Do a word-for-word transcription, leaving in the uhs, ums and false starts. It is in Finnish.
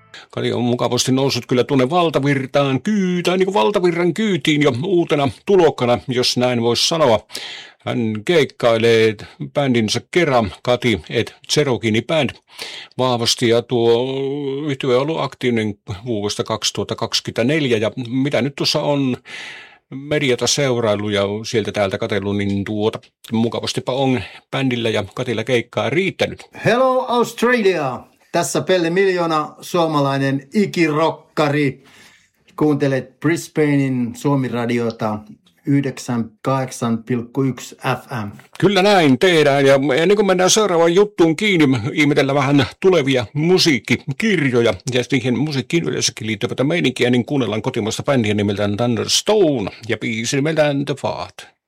Kari on mukavasti noussut kyllä tuonne valtavirtaan kyytään, niin kuin valtavirran kyytiin jo uutena tulokkana, jos näin voisi sanoa. Hän keikkailee bändinsä kerran, Kati et Cherokee Band, vahvasti ja tuo yhtye on ollut aktiivinen vuodesta kaksituhattakaksikymmentäneljä ja mitä nyt tuossa on mediata seurailu ja sieltä täältä katsellut, niin tuota mukavastipa on bändillä ja Katilla keikkaa riittänyt. Hello Australia! Tässä Pelle Miljoona, suomalainen ikirokkari. Kuuntelet Brisbanein Suomi-radiota yhdeksänkymmentäkahdeksan pilkku yksi F M. Kyllä näin tehdään ja ennen kuin mennään seuraavaan juttuun kiinni, ihmetellä vähän tulevia musiikkikirjoja ja siihen musiikkiin yleensäkin liittyvät meininkiä, niin kuunnellaan kotimaista bändiä nimeltään Thunderstone ja biisi nimeltään The Fart.